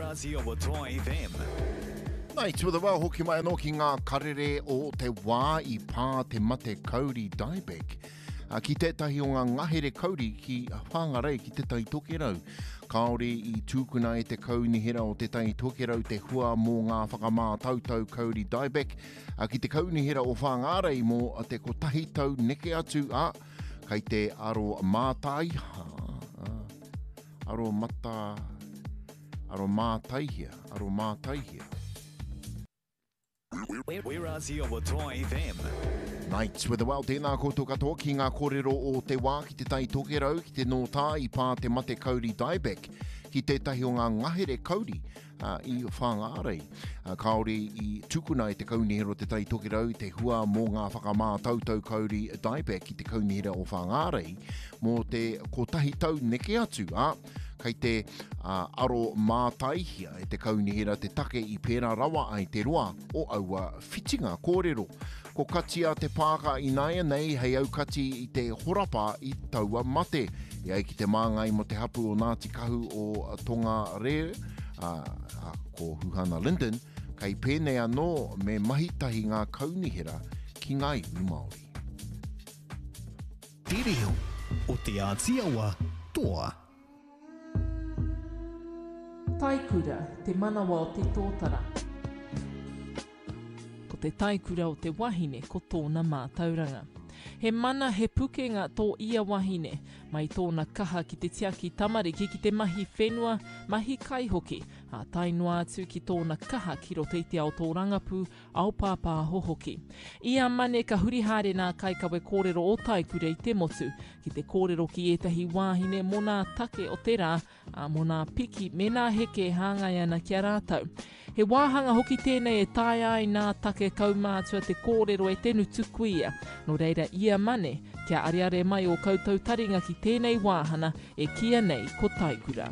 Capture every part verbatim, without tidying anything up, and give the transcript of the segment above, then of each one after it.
Razia o Toa F M. Nei, tua the wau hoki mai anō ki ngā karere o te wā I pā te mate kauri Diebeck. Uh, ki tētahi o ngā ngahere kauri ki whangarei ki tētahi tokerau. Kāore I tūkuna e te kaunihera o tētahi tokerau te hua mō ngā whakamā tautau kauri Diebeck. Uh, ki te kaunihera o whangarei mō te kotahi tau neke atu a kei te aro mātai. Uh, aro mata... Aro mātaihia. Aro mātaihia. We're Razia o Toa F M. Nights with the Wild, tēnā koutou katoa ki ngā kōrero o te wā ki te tai tokerau, ki te nōtā I pā te mate kauri Diebeck, ki tētahi o ngā ngahere kauri uh, I whangārei. Uh, kaore I tūkuna e te kaunihera o te tai tokerau, te hua mō ngā whakamā tautau kauri Diebeck ki te kaunihera o whangārei, mō te kotahi tau neke atu, a kei te uh, aro mātaihia e te kaunihera te take I pērā rawa ai te roa o aua whitinga kōrero. Ko katia te pāka I naia nei hei au kati I te horapa I taua mate. Ia ki te māngai mo te hapu o Ngāti Kahu o Tonga Reo, uh, uh, ko Huhana Linden, kei pēnei anō me mahitahi ngā kaunihera ki ngā iwi Māori. Te reo o te Ātiawa toa. Taikura, te manawa o te tōtara. Ko te taikura o te wahine ko tōna mātauranga. He mana he pukenga tō ia wahine, mai tōna kaha ki te tiaki tamariki ki te mahi whenua, mahi kaihoki, a tainua atu ki tōna kaha ki roto I te ao tō rangapu, ao pāpā hohoki. Ia mane ka hurihare nā kaikawe kōrero o taikura I te motu, ki te kōrero ki etahi wāhine mō nā take o te rā, a mō nā piki me nā heke hāngai ana ki a rātau. He wāhanga hoki tēnei e tae ai nā take kaumātua te kōrero e tenu tukuia, no reira ia mane, kia ariare mai o koutou taringa ki tēnei wāhana e kia nei ko taikura.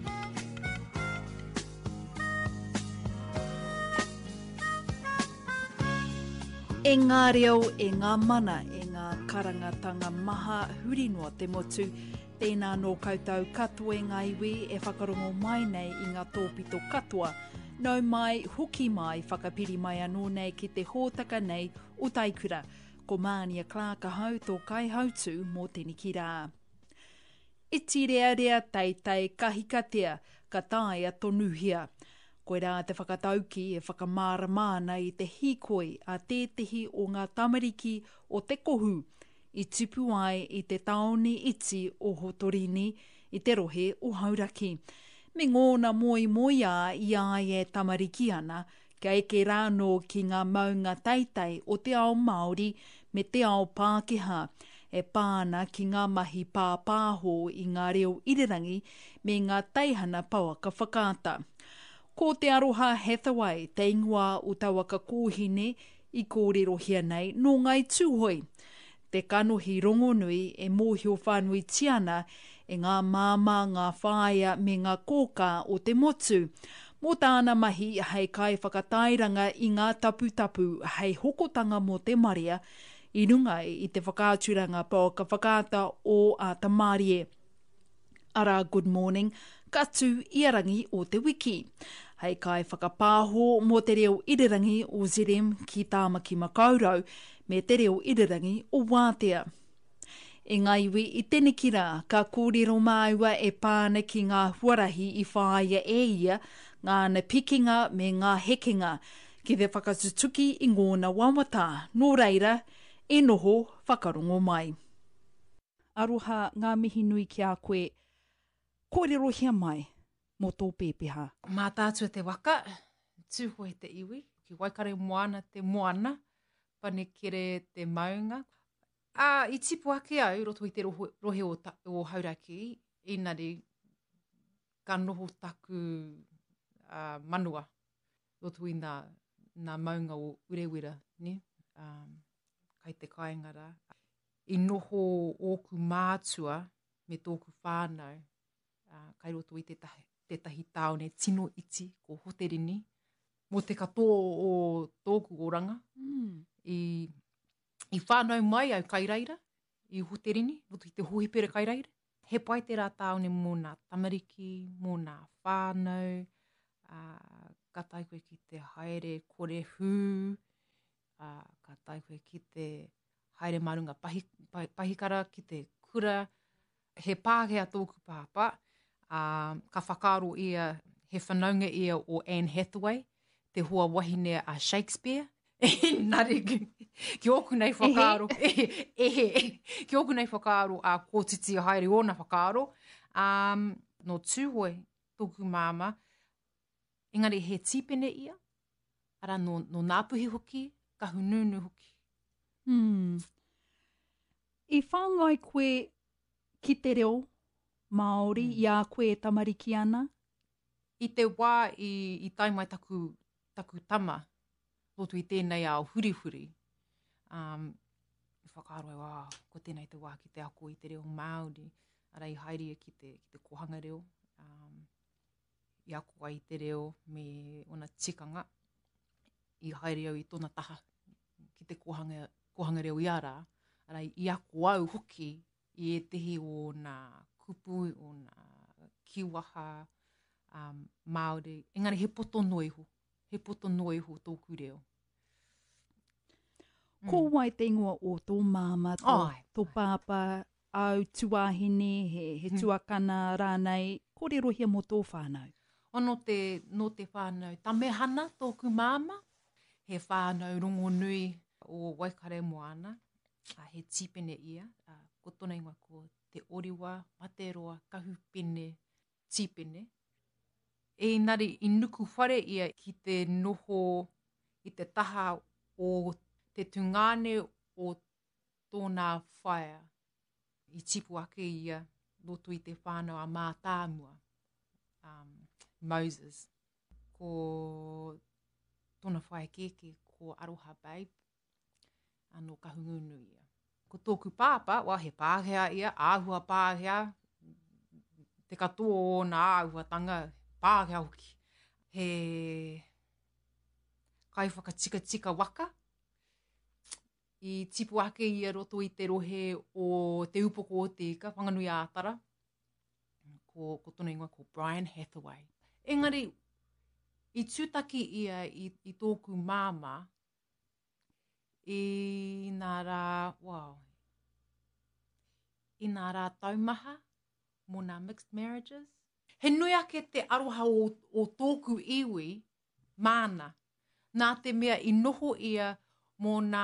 E ngā reo, e ngā mana, e ngā karangatanga maha huri noa te motu, tēnā no koutou katoa e ngā iwi e whakarongo mai nei I ngā tōpito katoa, nau mai, huki mai, whakapiri mai anō nei ki te hōtaka nei o taikura, ko Mānia Clarka hau tō kai hautu mō tēni ki rā. Iti rea rea teitei kahikatea, ka tae a tonuhia. Koe rā te whakatauki e whakamāramāna I te hikoi a tētehi o ngā tamariki o te kohu, I tupu ai I te taone iti o Hotorini, I te rohe o Hauraki. Me ngōna moi moi a I ai e tamariki ana, ka eke rāno ki ngā maunga teitei o te ao Māori me te ao Pākehā, e pāna ki ngā mahi pāpāho I ngā reo irirangi me ngā teihana pauaka whakaata. Ko te aroha Hathaway, te ingoa o tauaka kōhine I kōrero hia nei no ngai tūhoi. Te kanohi rongonui e mōhio whānui tiana e ngā māma, ngā whāia me ngā kōka o te motu. Mō tāna mahi hei kai whakatairanga I ngā taputapu hei hokotanga mō te maria, I rungai I te whakāturanga pauaka whakaata o a Tamarie. Ara, good morning, katu Iarangi o te wiki. Hei kai whakapāho mō te reo irirangi o Zirem ki Tāmaki Makaurau me te reo irirangi o Wātea. E ngā iwi I tēne ki rā, ka kōrero māua e pāne ki ngā huarahi I whāia e ia, ngā na pikinga me ngā hekinga, ki te whakatutuki I ngōna wawata, nō reira, e noho whakarongo mai. Aroha ngā mihi nui ki a koe, kōrero hia mai. Mō tō pēpeha. Mā tātua te waka, tūho e te iwi, ki waikare moana te moana, panekere te maunga. A, I tipu ake au, roto I te rohe, rohe o, ta, o Hauraki, inari ka noho taku uh, manua, roto I nā, nā maunga o urewira, ne? Um, kai te kaingara. I noho ōku mātua me tōku whānau, uh, kai roto I te tahe. Tētahi tāone tino iti ko Hoterini, mō te katoa o tōku oranga, mm. I, I whānau mai au Kairaira, I Hoterini, roto I te hohipere Kairaira. He pai te rā tāone mō nā tamariki, mō nā whānau, Uh, ka tai koe ki te haere kore hū, uh, ka tai koe ki te haere marunga pahi, pahi, pahikara, ki te kura, he pākehā tōku pāpā. Uh, ka whakaaro ia, he whanaunga ia o Anne Hathaway, te hoa wahine a Shakespeare. Nari, ki oku nei whakaaro, ehe, ehe, ki oku nei whakaaro a kōtiti a haere o na whakaaro. Um, no tūhoi, tōku māma, engari he tīpene ia, ara no, no nāpuhi hoki, ka hununu hoki. Hmm. I whāngai koe ki te reo Māori, mm. ia koe tamariki ana? I te wā i, i tai mai taku, taku tama, roto i tēnei ao hurihuri. Um, I whakaaro e wā, ko tēnei te wā ki te ako i te reo Māori, ara i haere ki te, ki te kohanga reo. Um, I ako ai te reo me ona tikanga, i haere au i tōna taha ki te kohanga, kohanga reo i ara, ara i ako au hoki i e tehi o nā kupu, o nā kiwaha, um, Māori. Engari he poto noiho, he poto noiho tōku reo. Mm. Ko wai te ingoa o tō māma, tō, oh, tō pāpā, au tuahine, he, he tuakana rānei, kōrero hia mo tō whānau? O no te, no te whānau tamehana tōku māma, he whānau rongo nui o Waikare Moana, uh, he tīpene ia, uh, ko tōna ingoa ko te oriwa, materoa, kahupene, tīpene. E nari, i nuku whare ia ki te noho, i te taha o te tungane o tōna whaia. I tipu ake ia, roto i te whānau a mātāmua, um, Moses. Ko tōna whaia keke, ko Aroha Babe, anō ka hungunu ia. Ko tōku pāpā, wā he pākehā ia, āhua pākehā, te katoa o nā āhua tanga, pākehā hoki. He kai whakatika tika waka, i tipu ake ia roto i te rohe o te upoko o te ika, whanganui ātara, ko, ko tōna ingoa ko Brian Hathaway. Engari, i tūtaki ia i, i tōku māma, i nā rā, wow, i nā rā taumaha, mō nā mixed marriages. He nui ake te aroha o, o tōku iwi, māna, nā te mea i noho ia mō nā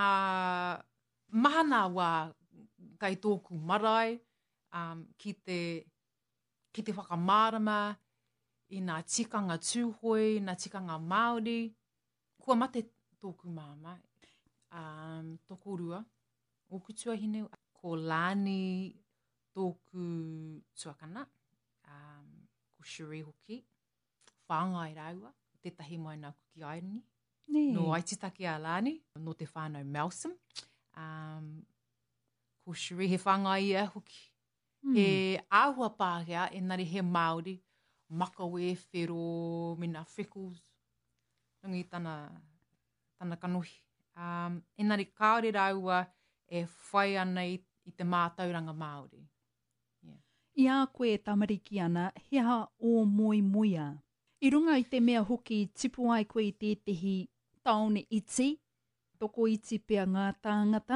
mahana wā kai tōku marae, um, ki te, ki te whakamārama, i nā tikanga tūhoi, nā tikanga Māori, kua mate tōku māma. Um, toko rua, o kutuahine, ko Lani tōku tuakana, um, ko Sheree hoki, whāngai raua, tētahi mai nā kuki airani, nee. No aititaki a Lani, no te whānau Malcolm, um, ko Sheree he whāngai ia hoki, mm. He āhua pāhea, enari he Māori, makawe, whero, mina freckles, nungi tana, tana kanohi. Um, enari kaore raua e whai ana i, i te mātauranga Māori. Yeah. I a koe tamariki ana, hea o moi moia. I runga i te mea hoki tipu ai koe i tētehi taone iti, toko iti pia ngā tāngata.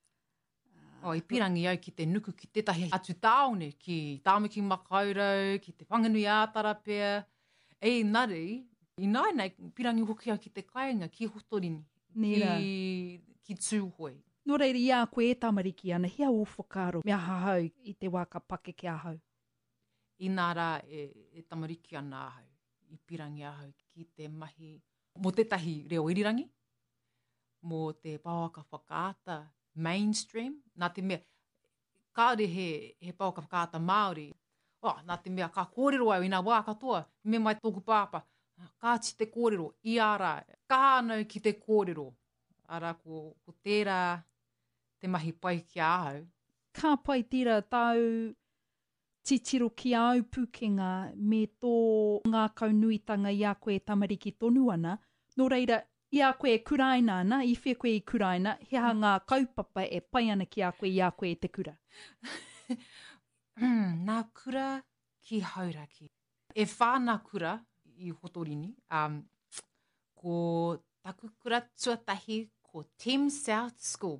O, i pirangi au ki te nuku ki tētahi atu taone, ki Tāmaki Makaurau, ki te Whanganui Ātara pia. E nari, i nai nei, pirangi hoki au ki te kāinga, ki Hotorini. Nera. Ki, ki tūhoi. Nō reiri, ia koe e tamariki ana, hea o whakaro mea hahau i te waka pake ki ahau. I nā rā e, e tamariki ana ahau, i pirangi ahau ki te mahi, mō tētahi reo irirangi, mō te pāwaka whakaata mainstream, nā te mea, kāre he, he pāwaka whakaata Māori, oh, nā te mea ka kōrero au i nā wā katoa, me mai tōku pāpā, kāti te kōrero, i ārā, kānau ki te kōrero, ara ko, ko tērā te mahi pai ki ahau. Ka pai tira tau titiro ki au pukenga me tō ngā kaunuitanga i a koe tamariki tonu ana, nō reira, i a koe kuraina ana, i whea koe i kuraina, hea ngā kaupapa e pai ana ki a koe i a koe te kura. mm, nā kura ki hauraki. E whānā kura i Hotorini. Um, ko Takukura tuatahi ko Team South School.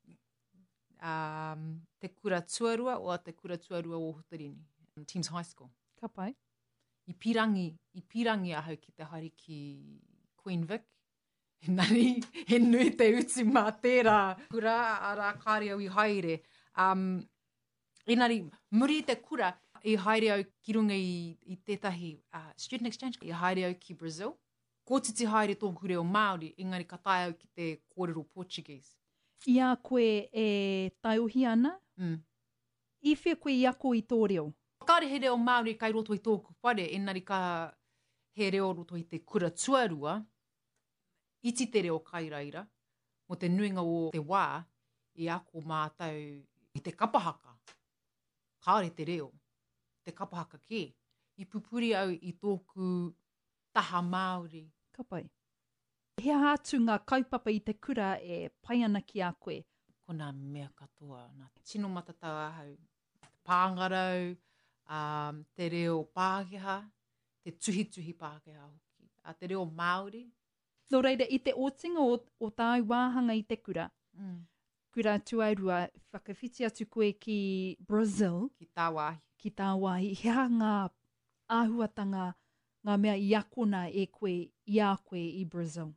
Um, te kura tuarua o te kura tuarua o Hotorini. Um, Teams High School. Ka pai. I pirangi, i pirangi ahau ki te hari ki Queen Vic. Nani, he nui te uti mā tērā kura a rā kāre au i haere. Um, Engari, muri te kura i haere au ki runga i, i tētahi uh, student exchange, i haere au ki Brazil. Ko titi haere tōku reo Māori, engari ka tae au ki te kōrero Portuguese. Ia koe e tauhi ana, Mm. i whea koe i ako i tō reo. Kāre he reo Māori kai roto i tōku whare, engari ka he reo roto i te kura tuarua, iti te reo kairaira, mo te nuinga o te wā, i ako mātau i te kapahaka. Kāre te reo, te kapahaka ke. I pupuri au i tōku taha Māori. Ka pai. Hea hātu ngā kaupapa i te kura e pai ana ki a koe. Ko nā mea katoa, nā tino matatau ahau. Pāngarau, um, te reo Pākehā, te tuhi tuhi Pākehā hoki. A te reo Māori. Nō reira, i te otinga o, o tāu wāhanga i te kura, Mm. kura tuairua, whakawhiti atu koe ki Brazil, Ki tā wāhi. ki tā wāhi, hea ngā āhuatanga, ngā mea i akona e koe, i a koe i Brazil.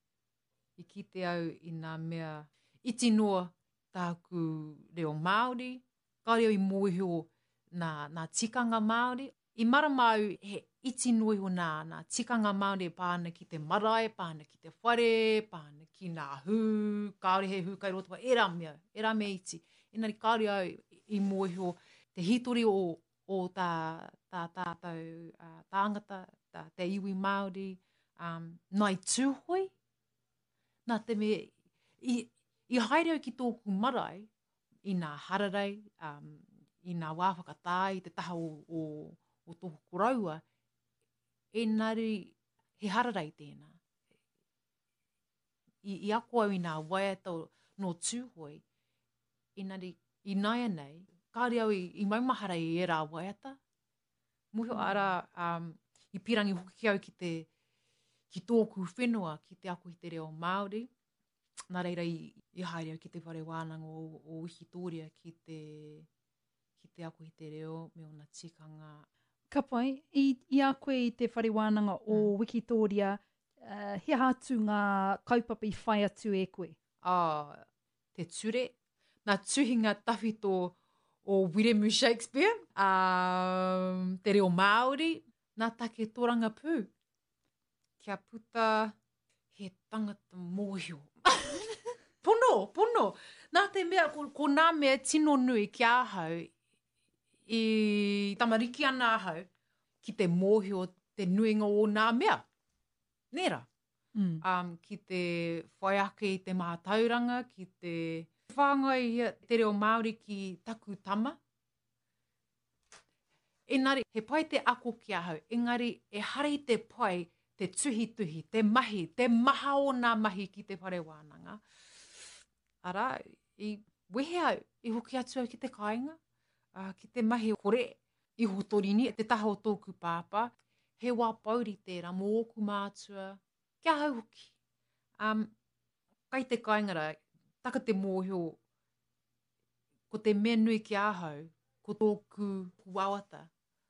I kite au i nā mea iti noa tāku reo Māori, kāre au i mōhio nā, nā tikanga Māori. I maramau he iti noiho nā, nā tikanga Māori pāna ki te marae, pāna ki te whare, pāna ki nā hū, kāre he hū kai rotoa, e rā mea, e rā mea iti. Engari kāre au i mōhio te hitori o, o tā, tā tātou uh, tāngata, tā, te iwi Māori, um, nai tūhoi, nā te me, i, i haere au ki tōku marae, i nā hararei, um, i nā wāwhakatāi, te taha o, o, o tōku koraua, engari he hararei tēnā. I, i ako au i nā waiata no tūhoi, engari i naia nei, kāre au i, i maumahara i e rā waiata, muhio ara um, i pirangi hoki au ki te ki tōku whenua, ki te ako i te reo Māori. Nā reira i, i haere au ki te whare wānanga o, o Wikitoria ki te, ki te ako i te reo me ona tikanga. Ka pai, i, i a koe i te whare wānanga o Mm. Wikitoria, uh, he hātu ngā kaupapa i whai atu e koe. Ah, te ture, nā tuhinga tawhito o William Shakespeare, um, te reo Māori, nā take tōranga pū. Kia puta he tangata mōhio. Pono, pono. Nā te mea, ko, ko nā mea tino nui ki ahau, i tamariki ana ahau, ki te mōhio, te nuinga o nā mea. Nera. Mm. Um, ki te whaiake i te mātauranga, ki te whāngai ia te reo Māori ki taku tama. Engari, he pai te ako ki ahau, engari e hari te pai te tuhi tuhi, te mahi, te maha o nā mahi ki te whare wānanga. Ara, i wehe au, i hoki atu au ki te kāinga, uh, ki te mahi kore, i Hotorini, te taha o tōku pāpā, he wā pauri tērā, mō oku mātua, kia hau hoki. Um, kai te kāingara, taka te mōhio, ko te mea nui ki ahau, ko tōku kuawata,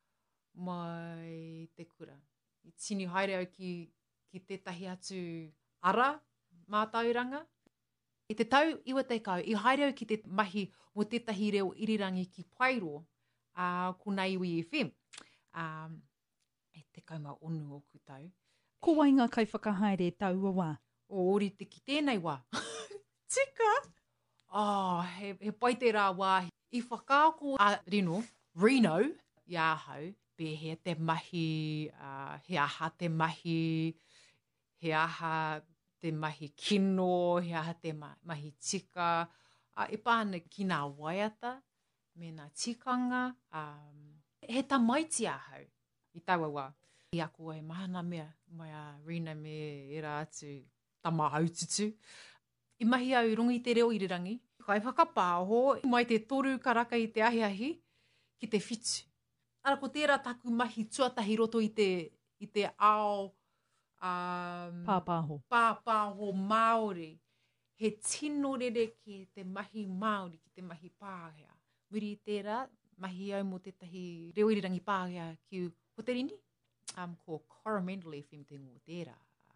mai te kura. I tini haere au ki, ki tētahi atu ara, mātauranga. I te tau iwa te kau, i haere au ki te mahi o tētahi reo irirangi ki Pairo, uh, ko nā iwi F M. Um, e te kauma onu o ku tau. Ko wainga kai whakahaere taua wā. O ori te ki tēnei wā. Tika! Oh, he, he pai te rā wā. I whakaako a Reno, Reno, i ahau, pe he te mahi, uh, he aha te mahi, he aha te mahi kino, he aha te ma mahi tika. Uh, e pāna ki nā waiata, me nā tikanga. Um, he tamaiti ahau, i taua wā. I ako e mahana mea, mai a Rena me e rā atu tamahaututu. I mahi au rongi te reo irirangi, kai whakapāho, mai te toru karaka i te ahiahi, ki te whitu. Ara ko tērā taku mahi tuatahi roto i te, i te ao um, Pāpāho. pāpāho Māori. He tino rereke te mahi Māori ki te mahi pāhea. Muri i tērā, mahi au mo tētahi reo irirangi pāhea ki Hoterini, um, ko Coromandel F M te ngō tērā.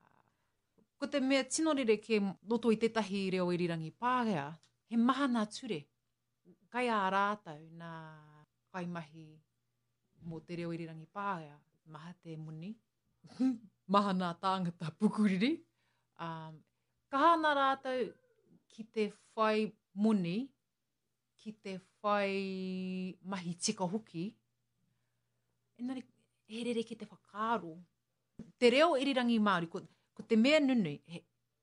Ko te mea tino rereke roto i tētahi reo irirangi pāhea, he maha nā ture. Kai ā rātau nā kaimahi mō te reo irirangi pāhea, maha te muni, maha nā tāngata pukuriri. Um, ka hana rātau ki te whai muni, ki te whai mahi tika hoki, engari, he rereke te whakaaro. Te reo irirangi Māori, ko, ko te mea nunui, he,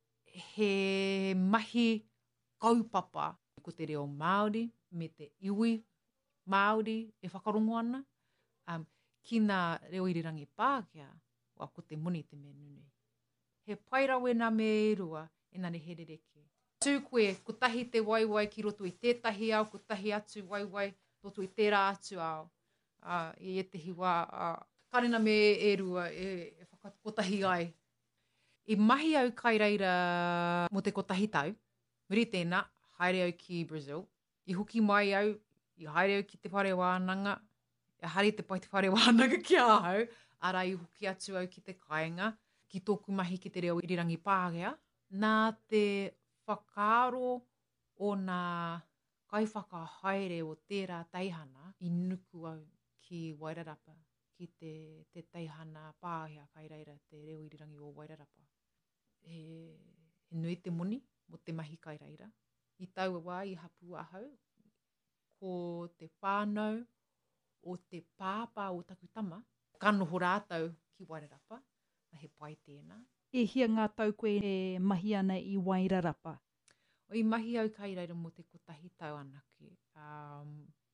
he mahi kaupapa, ko te reo Māori, me te iwi Māori e whakarongo ana, um, ki nā reo irirangi Pākehā, wa ko te muni te mea nunui. He pairawe nā me e rua, engari he rereke. Tū koe, ko tahi te waiwai ki roto i tētahi au, ko tahi atu waiwai roto i tērā atu au. Uh, e e tehi wā, uh, karena me e rua, e, e whakakotahi ai. I mahi au kai reira mo te kotahi tau, muri tēnā, haere au ki Brazil. I hoki mai au, i haere au ki te whare wānanga, e hari te pai te whare wānanga ki ahau, ara i hoki atu au ki te kāinga, ki tōku mahi ki te reo irirangi Pākehā, nā te whakaaro o nā kaiwhakahaere o tērā teihana, i nuku au ki Wairarapa, ki te, te teihana Pākehā kai reira te reo irirangi o Wairarapa. He, he nui te muni mo te mahi kai reira. I taua wā i hapu ahau, ko te whānau o te pāpā o taku tama, ka noho rātau ki Wairarapa, na he pai tēnā. E hia ngā tau koe e mahi ana i Wairarapa. O i mahi au kai reira mo te kotahi tau anake. Um,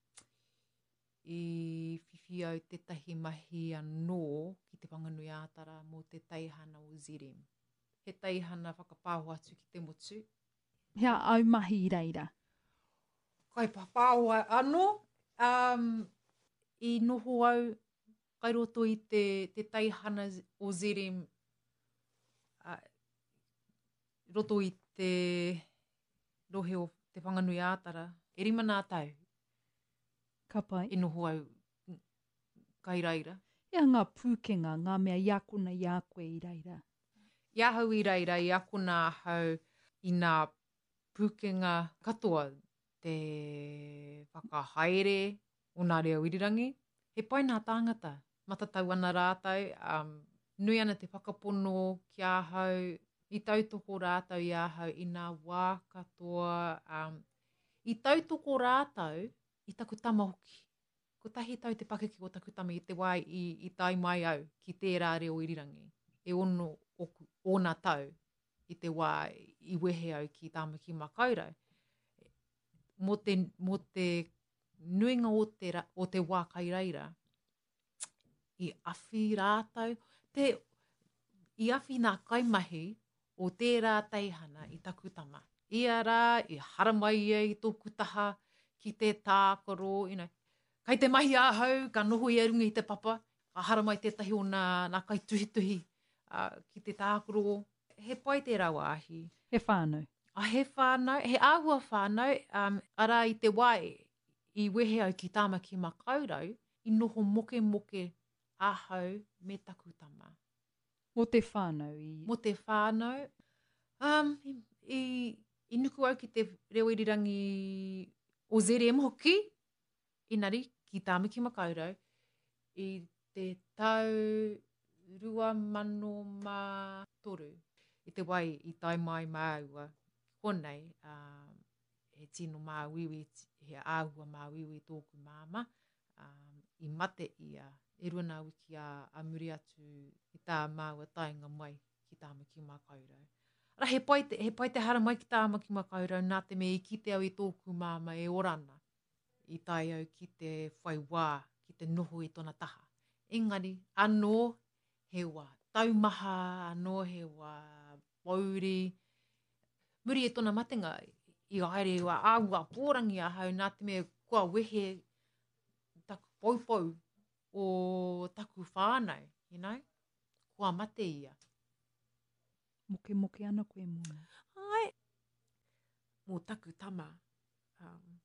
I whiwhi au tētahi mahi anō ki te Whanganui Ātara mo te teihana o Zirem. He teihana whakapāho atu ki te motu. Hea au mahi i reira. Kai papāho anō, um, i noho au kai roto i te, te teihana o Zirem, uh, roto i te rohe o te Whanganui Ātara, e rima nā tau. Ka pai. E noho au kai reira. Ia ngā pūkenga, ngā mea iakuna i a koe i reira. Ia hau i reira, i akuna hau i nā pūkenga katoa te whakahaere o nā reo irirangi. He pai nā tāngata, matatau ana rātau, um, nui ana te whakapono ki a hau, i tautoko rātau i a hau i nā wā katoa, um, i tautoko rātau, i taku tama hoki. Ko tahi tau te pakeke o taku tama i te wai i, i tai mai au ki tērā reo irirangi. E ono oku, ona tau i te wai i wehe au ki Tāmaki Makaurau. Mo te, mo te nuinga o te, o te wā kai reira, i awhi rātau, te, i awhi nā kaimahi o tērā teihana i taku tama. Ia rā, i haramai ai i tōku taha, ki te tākaro, you know, kai te mahi ahau, ka noho i arunga i te papa, ka haramai tētahi o nā, nā kai tuhi-tuhi uh, ki te tākaro. He pai tērā wāhi. He whānau. A he whānau, he āhua whānau, um, ara i te wai, i wehe au ki Tāmaki Makaurau, i noho moke moke ahau me taku tama. Mo te whānau i... Mo te whānau, um, i, i, i nuku au ki te reo irirangi o Zerem hoki, inari, ki Tāmaki Makaurau, i te tau rua mano mā toru. I te wai, i tai mai māua, konei, um, he tino mā wiwi, he āhua mā wiwi tōku māma, um, i mate ia, e rua nā wiki a, a muri atu i tā māua tainga mai ki Tāmaki Makaurau. Ara, he pai te, he pai te hara mai ki Tāmaki Makaurau, nā te me i kite au i tōku māma e orana, i tai au ki te whai wā, ki te noho i tōna taha. Engari, anō he wā taumaha, anō he wā pauri. Muri e tōna matenga, i aere wā āua pōrangi a hau, nā te me kua wehe taku paupau o taku whānau, you know? kua mate ia. Moke moke ana koe mō. Ai, mō taku tama, um,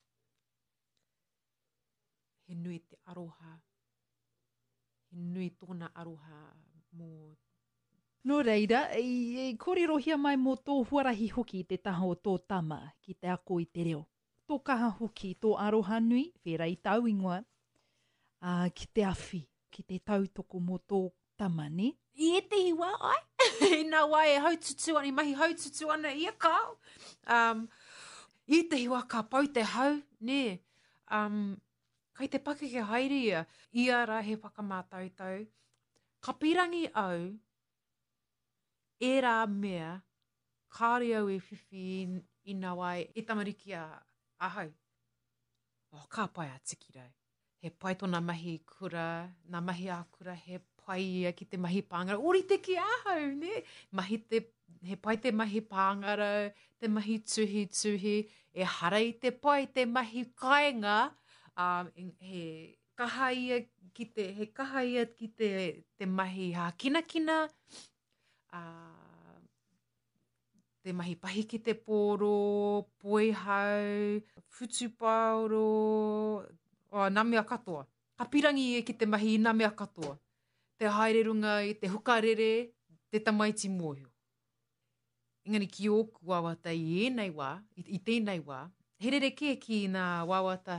he nui te aroha, he nui tōna aroha mō... No reira, i, i kōrero hia mai mō tō huarahi hoki te taha o tō tama ki te ako i te reo. Tō kaha hoki, tō aroha nui, whera i tau ingoa, uh, ki te awhi, ki te tautoko mō tō tama, ne? I e te hiwa, ai. I nā wai e haututu ana, i mahi haututu ana, ia kāo. Um, I te hiwa ka pau te hau, ne. Um, kai te pake ke haere ia, ia ra he whakamātautau. Ka pirangi au, e rā mea, kāre au e whiwhi i nā wai, e tamariki a ahau. Oh, ka pai a tiki rau. He pai tōna mahi kura, nā mahi a kura, he pai ia ki te mahi pāngara. Ori te ki ahau, ne? Mahi te, he pai te mahi pāngara, te mahi tuhi tuhi, e harai te pai te mahi kainga, um, he kaha ia ki te, he kaha ia ki te, te mahi ha kina kina, uh, te mahi pahi ki te pōro, poihau, futupaoro, o, nā mea katoa. Ka pirangi e ki te mahi i nā mea katoa. Te haere runga i te hukarere, te tamaiti mōhio. Engari ki oku wawata i ēnei wā, i, i tēnei wā, he rereke ki nā wawata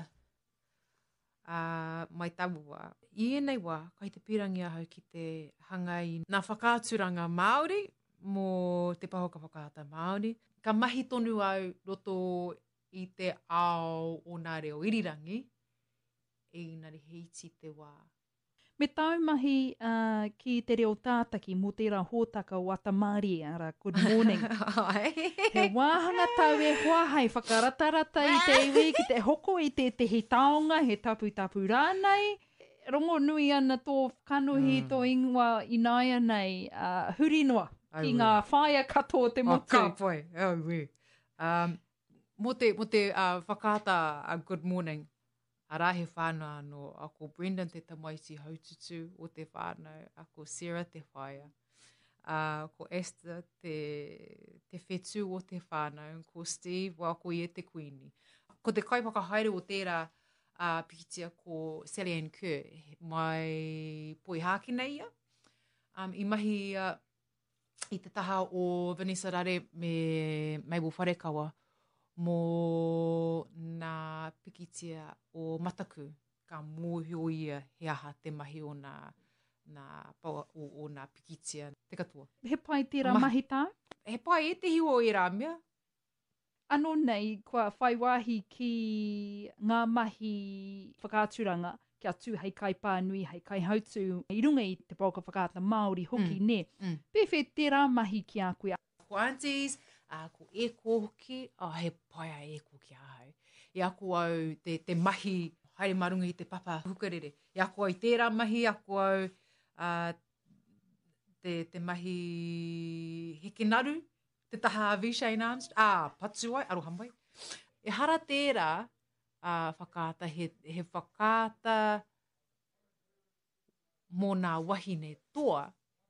uh, mai tawua. I ēnei wā, kai te pirangi ahau ki te hanga i nā whakāturanga Māori, mō te pahoka whakaata Māori. Ka mahi tonu au roto i te ao o nā reo irirangi, e inari he iti te wā. Me taumahi uh, ki te reo tātaki mō tērā hōtaka o Atamari, ara, good morning. He wāhanga tau e hoahai, whakaratarata i te iwi, ki te hoko i te te he taonga, he tapu tapu rānei. Rongo nui ana tō kanuhi mm. tō ingoa inaia nei, uh, huri noa, ki ngā whaia katoa te motu. Oh, ka pai, oh, we. Um, mo te, mo te uh, whakata uh, good morning, a rahe whānau anō, ako Brendan te tamaiti haututu o te whānau, ako Sarah te whaia, uh, ko Esther te, te whetu o te whānau, ko Steve, wa ko i e te kuini. Ko te kaipaka haere o tērā uh, pikitia ko Sally Ann Kerr, mai poi hākina ia, um, i mahi uh, i te taha o Vanessa Rare me Mabel Wharekawa, mō nā pikitia o Mataku, ka mōhio ia he aha te mahi o nā, nā, paua, o, o nā pikitia, te katoa. He pai tērā Ma, mahi tā? He pai e te hiwo i rā mea. Anō nei, kua whaiwahi ki ngā mahi whakāturanga, kia tū hei kai pānui, hei kai hautu, i runga i te pauka whakaata Māori hoki, mm. ne. Mm. Pewhi tērā mahi ki a koe. Ko aunties, uh, ko e kōhoki, oh, he pai a e kō ki ahau. E ako au te, te mahi, haere marunga i te papa hukarere. E ako au tērā mahi, ako au uh, te, te mahi heke naru, te taha Visha in Arms, ah, patuai, aroha mai. E hara tērā, uh, whakaata, he, he whakaata mō nā wahine toa,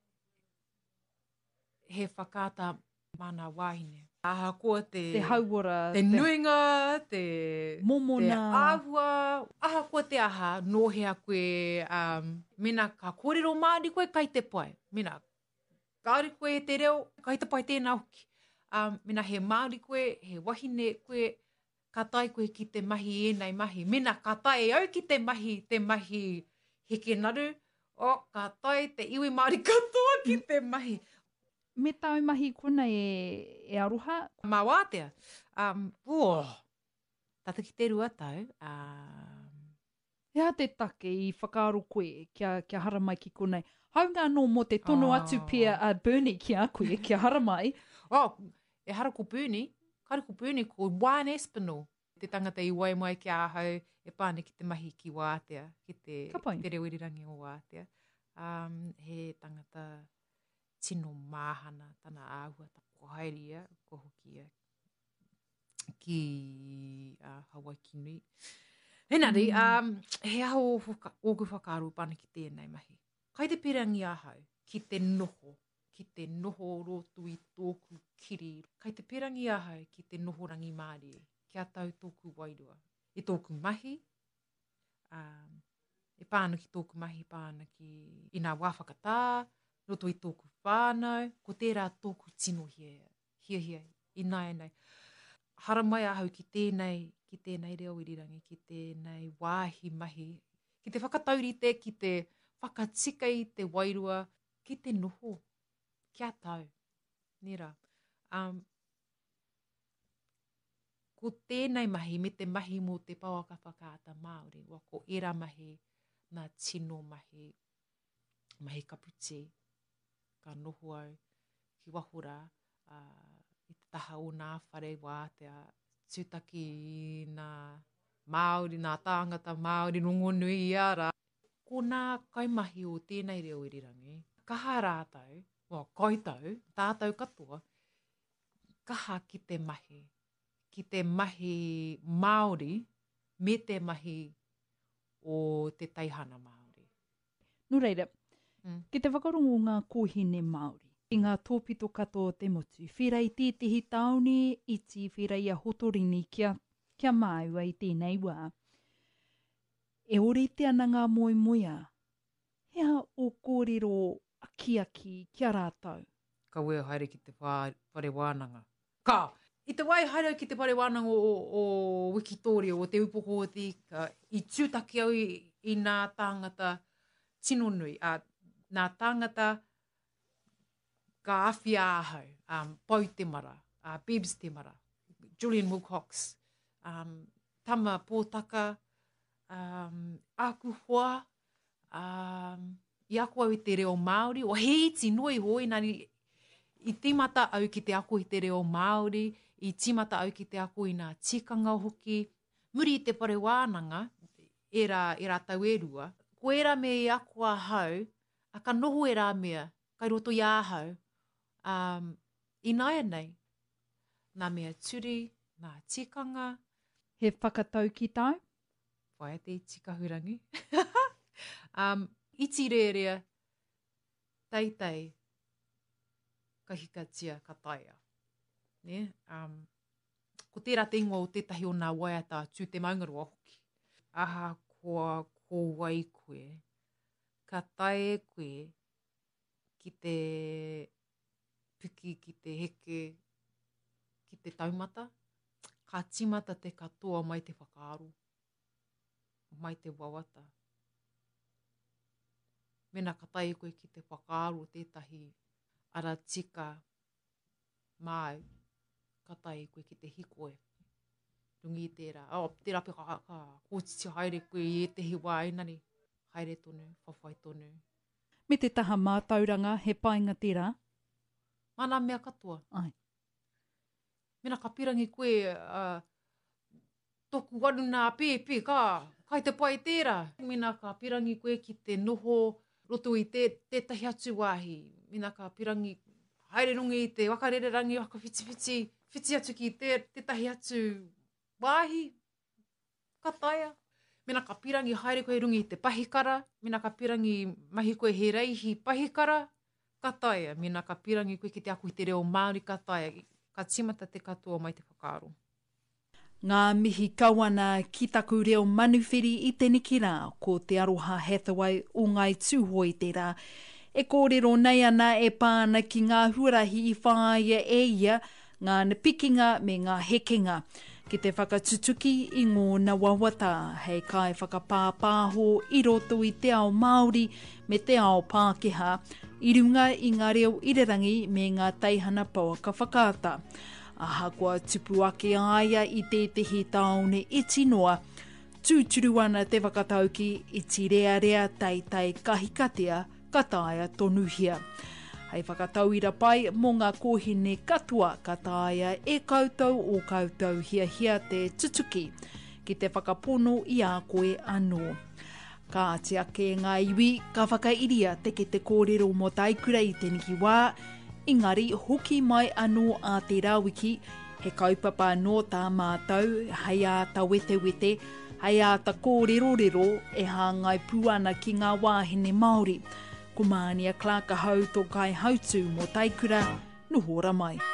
he whakaata mana wahine. Aha koa te... Te hauora. Te, te nuinga, te... Momona. Te āhua. Aha koa te aha, nōhea koe, um, mena ka kōrero Māori koe, kai te pai. Mena, kāore koe te reo, kai te pai tēnā hoki. Um, mena he Māori koe, he wahine koe, ka tai koe ki te mahi ēnei mahi. Mena, ka tai au ki te mahi, te mahi heke naru. O, ka tai te iwi Māori katoa ki te mahi. Me tau mahi kona e, e aroha? Mā wātea. Um, oh, tata ki te rua tau. Um... Hea te take i whakaaro koe kia, kia hara mai ki konei. Haunga no mo te tono oh. atu pia a uh, Bernie ki a koe, kia hara mai. Oh, e hara ko Bernie. Kare ko Bernie ko Juan Espinal. Te tangata i wai mai ki ahau, e pāne ki te mahi ki wātea, ki te, te reo irirangi o wātea. Um, he tangata... tino māhana, tana āhua, ta kohaeria, ko hoki ia, ki uh, Hawaii Kinui. Henari, mm. um, he aho oku whakaaro pana ki tēnei mahi. Kai te pirangi ahau, ki te noho, ki te noho roto i tōku kiri. Kai te perangi ahau ki te noho rangi Māori, kia tau tōku wairua. E tōku mahi, um, e pāna ki tōku mahi, pāna ki i nā wāwhakatā, roto i tōku whānau, ko tērā tōku tino hia, hia hia, i nai nei. Hara mai ahau ki tēnei, ki tēnei reo irirangi, ki tēnei wāhi mahi, ki te whakataurite, ki te whakatika i te wairua, ki te noho, kia tau, nera. Um, ko tēnei mahi, me te mahi mō te pauaka whakaata Māori, wa ko era mahi, nā tino mahi, mahi kaputi, ka noho au, ki wahora, uh, i te taha o nā whare wā te a tūtaki i nā Māori, nā tāngata Māori rongonui i ara. Ko nā kaimahi o tēnei reo irirangi, kaha rātau, o kaitau, tātau katoa, kaha ki te mahi, ki te mahi Māori, me te mahi o te taihana Māori. No reira, Mm. ki te whakarongo ngā kōhine Māori, i ngā tōpito katoa te motu, whirai tētehi taone, iti whirai a hotorini kia, kia māua i tēnei wā. E orete ana ngā moe moea, hea o kōrero aki-aki kia rātau. Ka wea haere ki te whā, whare wānanga. Ka! I te wai haere ki te whare wānanga o, o, o Wikitoria, o te upoko o te ika, i tūtaki au i, i nā tāngata tino nui, a nā tāngata ka awhia ahau, um, Pau te mara, uh, Bibbs te mara, Julian Wilcox, um, Tama Pōtaka, um, Aku Hoa, um, i aku au i te reo Māori, o he iti noi hoi, nani i timata au ki te ako i te reo Māori, i timata au ki te ako i nā tikanga hoki, muri i te pare wānanga, e rā, e rā tau e rua, ko e rā me i ako a hau, a ka noho e rā mea, kai roto i āhau, um, i nāia nei, nā mea turi, nā tikanga, He whakatau ki tau? whai te iti kahurangi. um, iti rearea, teitei, ka hikatia ka taia. Ne? Um, ko tērā te ingoa o tētahi o nā waiata tū te maungaroa hoki. Aha koa ko wai koe, ka tae koe ki te puki, ki te heke, ki te taumata, ka timata te katoa mai te whakaaro, mai te wawata. Mena ka tae koe ki te whakaaro tētahi ara tika māu, ka tae koe ki te hikoe. Rungi i tērā. Oh, tērā pe ka, ka kōtiti haere koe i e tehi wā inari. Haere tonu, whawhai tonu. Me te taha mātauranga, he painga tērā? Mana mea katoa. Ai. Mena ka pirangi koe, uh, toku wanu nā pēpē, ka, kai te pai tērā. Mena ka pirangi koe ki te noho roto i te, tētahi atu wāhi. Mena ka pirangi haere rungi i te wakarere rangi waka whiti whiti, whiti atu ki te, tētahi atu wāhi, ka taia. Mena ka pirangi haere koe rungi i te pahikara, mena ka pirangi mahi koe he reihi pahikara, ka taia. Mena ka pirangi koe ki te aku i te reo Māori, ka taia. Ka timata te katoa mai te whakaaro. Ngā mihi kauana ki taku reo manuwhiri i te niki rā, ko te Aroha Hathaway o ngai tūhoi tērā. E kōrero nei ana e pāna ki ngā huarahi i whāia e ia, ngā nipikinga me ngā hekenga. Ki te whakatutuki i ngōna wawata, hei kai whakapāpāho i roto i te ao Māori me te ao Pākehā, i runga i ngā reo irirangi me ngā teihana pauaka whakaata. Aha kua tupu ake aia i tētehi taone iti noa, tūturu ana te whakatauki i ti rea rea teitei kahikatea ka taia tonuhia. Hei whakatauira pai mō ngā kōhine katoa ka taia e koutou o koutou hia hia te tutuki ki te whakapono i a koe anō. Ka te ake ngā iwi, ka whakairia teke te kōrero mo taikura i te niki wā, engari hoki mai anō a te rāwiki, he kaupapa no tā mātou, hei a ta wete wete, hei a ta kōrero rero e hāngai puana ki ngā wāhine Māori. Ko Mānia Clark a hau tō kai hautu mo Taikura, nuhora mai.